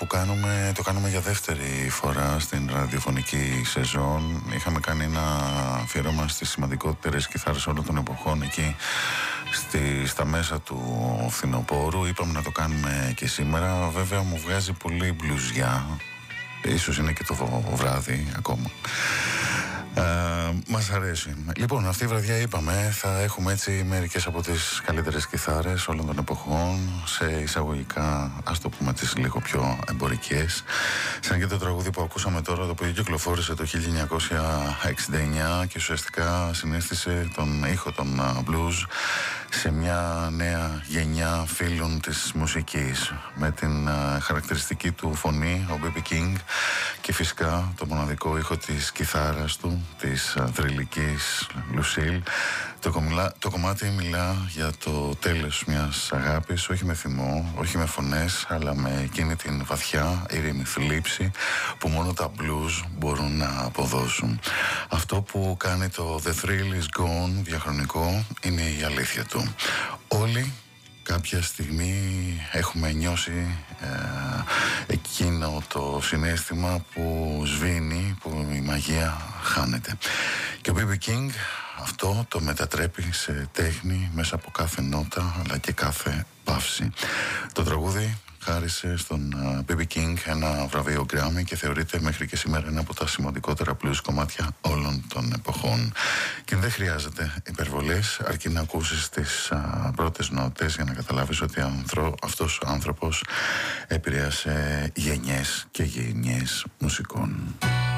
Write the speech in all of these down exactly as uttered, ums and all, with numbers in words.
που κάνουμε, το κάνουμε για δεύτερη φορά στην ραδιοφωνική σεζόν. Είχαμε κάνει ένα αφιέρωμα στις σημαντικότερες κιθάρες όλων των εποχών εκεί στη, στα μέσα του φθινοπόρου. Είπαμε να το κάνουμε και σήμερα. Βέβαια μου βγάζει πολύ μπλουζιά. Ίσως είναι και το βράδυ ακόμα. Uh, μας αρέσει. Λοιπόν, αυτή η βραδιά είπαμε θα έχουμε έτσι μερικές από τις καλύτερες κιθάρες όλων των εποχών, σε εισαγωγικά, ας το πούμε, τις λίγο πιο εμπορικές, σαν και το τραγούδι που ακούσαμε τώρα, το οποίο κυκλοφόρησε το χίλια εννιακόσια εξήντα εννιά και ουσιαστικά συνέστησε τον ήχο των blues σε μια νέα γενιά φίλων της μουσικής, με την uh, χαρακτηριστική του φωνή, ο μπι μπι King, και φυσικά το μοναδικό ήχο της κιθάρας του, της θρυλικής Λουσίλ. Το, κομμυλά, το κομμάτι μιλά για το τέλος μιας αγάπης, όχι με θυμό, όχι με φωνές, αλλά με εκείνη την βαθιά ήρεμη θλίψη που μόνο τα blues μπορούν να αποδώσουν. Αυτό που κάνει το The Thrill Is Gone διαχρονικό είναι η αλήθεια του. Όλοι κάποια στιγμή έχουμε νιώσει ε, εκείνο το συναίσθημα που σβήνει, που η μαγεία χάνεται. Και ο μπι μπι King αυτό το μετατρέπει σε τέχνη μέσα από κάθε νότα αλλά και κάθε παύση. Το τραγούδι χάρισε στον μπι μπι King ένα βραβείο Grammy και θεωρείται μέχρι και σήμερα ένα από τα σημαντικότερα blues κομμάτια όλων των εποχών. Και δεν χρειάζεται υπερβολές, αρκεί να ακούσεις τις α, πρώτες νότες για να καταλάβεις ότι ανθρω, αυτός ο άνθρωπος επηρέασε γενιές και γενιές μουσικών.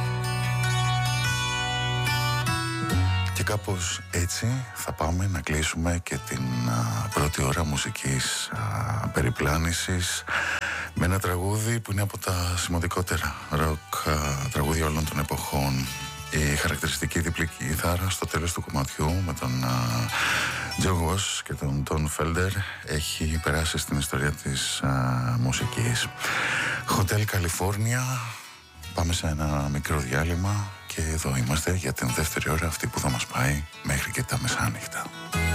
Και κάπως έτσι θα πάμε να κλείσουμε και την α, πρώτη ώρα μουσικής α, περιπλάνησης με ένα τραγούδι που είναι από τα σημαντικότερα ροκ α, τραγούδια όλων των εποχών. Η χαρακτηριστική διπλή κιθάρα στο τέλος του κομματιού με τον Τζο Γος και τον Τον Φέλντερ έχει περάσει στην ιστορία της α, μουσικής. Hotel California. Πάμε σε ένα μικρό διάλειμμα και εδώ είμαστε για την δεύτερη ώρα, αυτή που θα μας πάει μέχρι και τα μεσάνυχτα.